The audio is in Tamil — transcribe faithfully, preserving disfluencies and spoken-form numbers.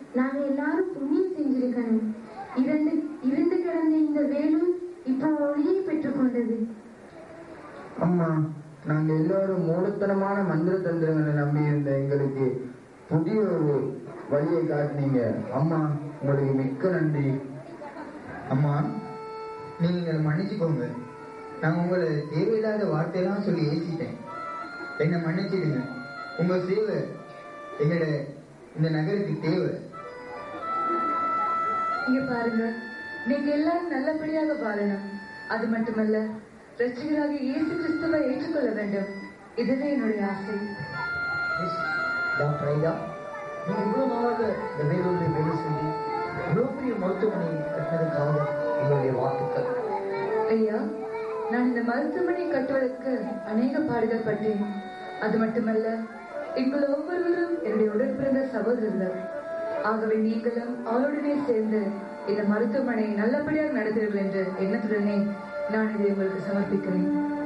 நாங்க எல்லாரும் புண்ணியம் செஞ்சிருக்கணும். இரண்டு இரண்டு கிடந்த இந்த வேலு இப்போ ஒளியை பெற்றுக் கொண்டது. அம்மா, நாங்க எல்லாரும் மூலத்தனமான மந்திர தந்திரங்களை நம்பி இருந்த எங்களுக்கு புதிய ஒரு வழியை காட்டினீங்க. அம்மா, உங்களுக்கு மிக்க நன்றி. அம்மா, நீங்க மன்னிச்சுக்கோங்க. நான் உங்களை தேவையில்லாத வார்த்தையெல்லாம் சொல்லி ஏசிட்டேன். என்னை மன்னிச்சிடுங்க. உங்க சேவை எங்களோட இந்த நகருக்கு தேவை. இங்க பாருங்க, நீங்க எல்லாரும் நல்லபடியாக வாழணும். அது மட்டுமல்ல, ரட்சிகராக இயேசு கிறிஸ்துவை ஏற்றுக்கொள்ள வேண்டும். இதுவே என்னுடைய ஆசை. டாக்டர் ஐயா, நீங்க இவ்வளவு நாளாக இந்த வேலூரில் வேலை செஞ்சு இவ்வளவு பெரிய மருத்துவமனை கட்டினதுக்காக எங்களுடைய வாழ்த்துக்கள். ஐயா, நான் இந்த மருத்துவமனை கட்டுவதற்கு அநேக பாடுகள் பட்டேன். அது மட்டுமல்ல, எங்கள் ஒவ்வொருவரும் என்னுடைய உடன் பிறந்த சகோதரர்கள். ஆகவே நீங்களும் அவருடனே சேர்ந்து இந்த மருத்துவமனை நல்லபடியாக நடத்துவீர்கள் என்ற எண்ணத்துடனே நான் இதை உங்களுக்கு சமர்ப்பிக்கிறேன்.